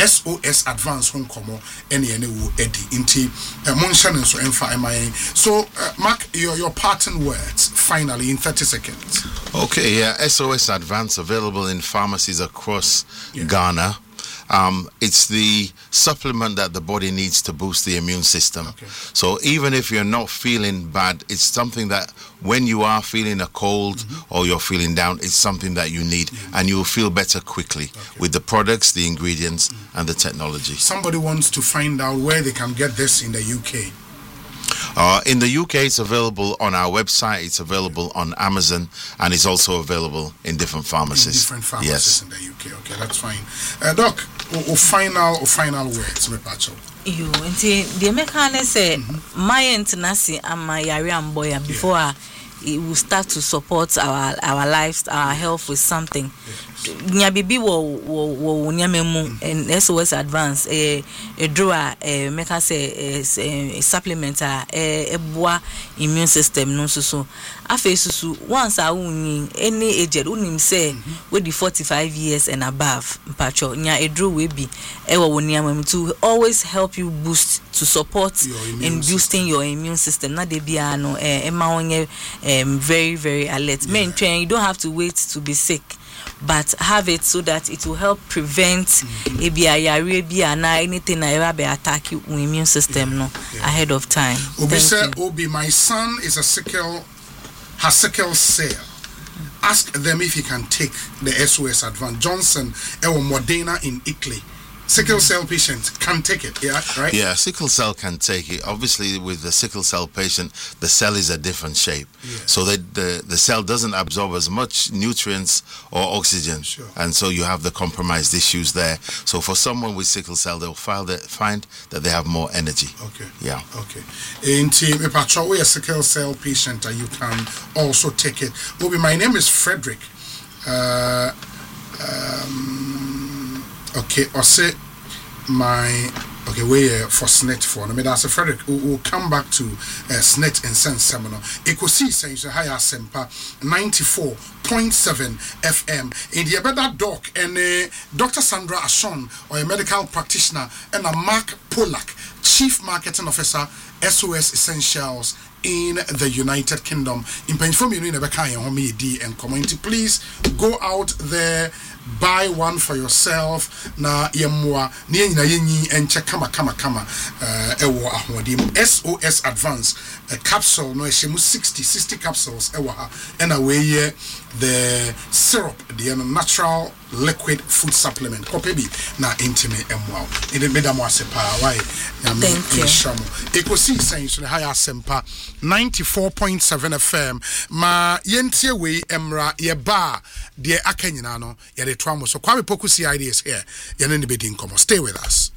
SOS Advance home komo any wo edi inti monshan so emfa MIA. So Mark, your parting words finally in 30 seconds. Okay, yeah, SOS Advance available in pharmacies across Ghana. It's the supplement that the body needs to boost the immune system. Okay. So even if you're not feeling bad, it's something that when you are feeling a cold or you're feeling down, it's something that you need, and you will feel better quickly with the products, the ingredients, and the technology. Somebody wants to find out where they can get this in the UK. In the UK, it's available on our website, it's available on Amazon, and it's also available in different pharmacies. Different pharmacies in the UK. Okay, that's fine. Doc, final words, Mepacho. You, the American say, my internasi and my Yariam boy, before it will start to support our lives, our health with something. Nyabibi wo nyamemu and SOS Advance draw make us a supplement a boa immune system no so afa susu once a wuni any aged unim say with the 45 years and above mpacho nya draw we be e wo nyamemu to always help you boost to support in boosting your immune system na de bia no ema onye very very alert men train you don't have to wait to be sick, but have it so that it will help prevent anything that will attack your immune system ahead of time. Obi, my son is has sickle cell. Ask them if he can take the SOS Advance. Johnson or Modena in Italy. Sickle cell patient can take it, yeah, right? Yeah, sickle cell can take it. Obviously, with the sickle cell patient, the cell is a different shape. Yeah. So that the cell doesn't absorb as much nutrients or oxygen. Sure. And so you have the compromised issues there. So for someone with sickle cell, they'll find that they have more energy. Okay. Yeah. Okay. If you're a sickle cell patient, you can also take it. My name is Frederick. Okay, or say we for SNET for no me that's a Frederick will come back to SNET and Sense Seminar. Ecosi saying so higher Sempa 94.7 FM in the better doc and Dr. Sandra Ashon or a medical practitioner and a Mark Pollack, Chief Marketing Officer, SOS Essentials in the United Kingdom. In Penfom, you know, and community, please go out there, buy one for yourself. Na yemwa ni na yenyi enche kama ewo ahodim SOS Advance a capsule no eshemu 60 capsules ewo ha na we the syrup, the natural liquid food supplement kopebi na intime emwa in medamo asepa why thank you Ecosi saying so high asempa 94.7 FM ma yentie we emra ye ba de akanyina no ye de twamo so Kwame Poku CID is here ye ne be din komo. Stay with us.